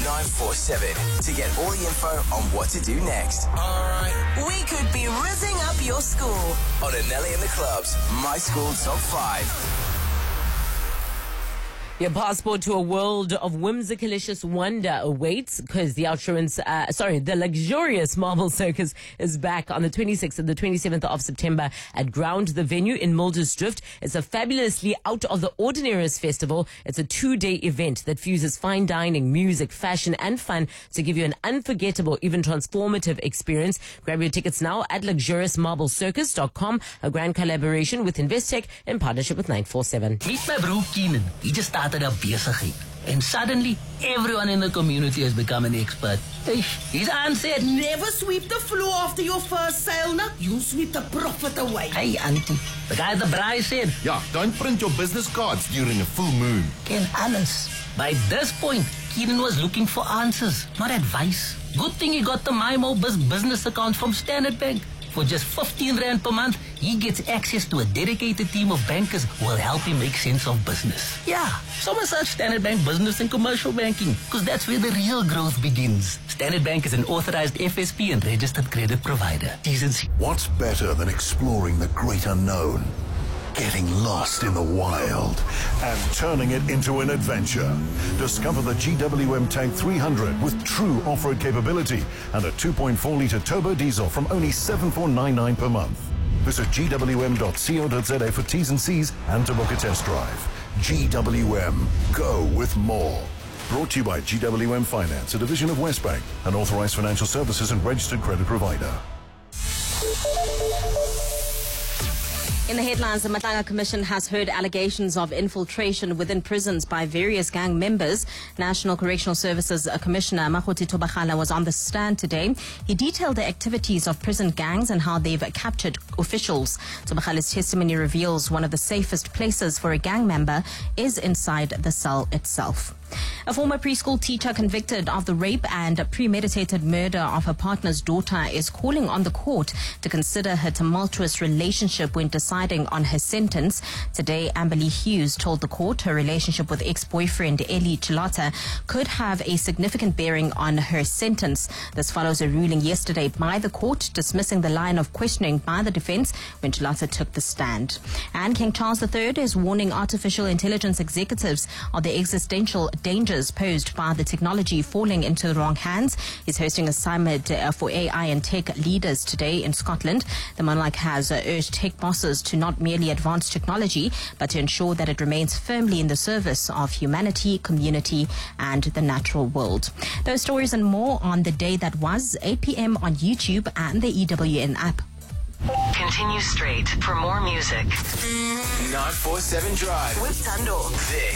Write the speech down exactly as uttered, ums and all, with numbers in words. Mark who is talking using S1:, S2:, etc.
S1: nine four seven to get all the info on what to do next.
S2: Alright.
S3: We could be rizzing up your school.
S1: On Anelli and the Club's My School Top five.
S4: Your passport to a world of whimsicalicious wonder awaits because the outsurance, uh, sorry, the luxurious Marble Circus is back on the twenty-sixth and the twenty-seventh of September at Ground, the venue in Mildersdrift. It's a fabulously out of the ordinaryest festival. It's a two-day event that fuses fine dining, music, fashion, and fun to give you an unforgettable, even transformative experience. Grab your tickets now at luxurious marble circus dot com, a grand collaboration with Investec in partnership with nine four seven.
S5: Meet my bro Keenan. He just started a besigheid. And suddenly, everyone in the community has become an expert. His aunt said,
S6: never sweep the floor after your first sale, nah. You sweep the profit away.
S5: Hey, auntie. The guy at the braai said,
S7: yeah, don't print your business cards during a full moon.
S5: Ken alles. By this point, Keenan was looking for answers, not advice. Good thing he got the MyMoBiz business account from Standard Bank. For just fifteen rand per month, he gets access to a dedicated team of bankers who will help him make sense of business. Yeah, so massage Standard Bank Business and Commercial Banking, because that's where the real growth begins. Standard Bank is an authorized F S P and registered credit provider. T's and C's.
S8: What's better than exploring the great unknown? Getting lost in the wild and turning it into an adventure. Discover the G W M Tank three hundred with true off-road capability and a two point four litre turbo diesel from only seven thousand four hundred ninety-nine per month. Visit g w m dot co dot z a for T's and C's and to book a test drive. G W M. Go with more. Brought to you by G W M Finance, a division of Westbank, an authorized financial services and registered credit provider.
S9: In the headlines, the Matanga Commission has heard allegations of infiltration within prisons by various gang members. National Correctional Services Commissioner Makgothi Thobagala was on the stand today. He detailed the activities of prison gangs and how they've captured officials. Thobagala's testimony reveals one of the safest places for a gang member is inside the cell itself. A former preschool teacher convicted of the rape and premeditated murder of her partner's daughter is calling on the court to consider her tumultuous relationship when deciding on her sentence. Today, Amberly Hughes told the court her relationship with ex-boyfriend Eli Chilata could have a significant bearing on her sentence. This follows a ruling yesterday by the court dismissing the line of questioning by the defense when Chilata took the stand. And King Charles the Third is warning artificial intelligence executives of the existential dangers posed by the technology falling into the wrong hands. He's hosting a summit uh, for A I and tech leaders today in Scotland. The monarch has uh, urged tech bosses to not merely advance technology, but to ensure that it remains firmly in the service of humanity, community, and the natural world. Those stories and more on the day that was, eight p.m. on YouTube and the E W N app.
S3: Continue straight for more music.
S1: nine four seven Drive
S3: With Tando.
S1: This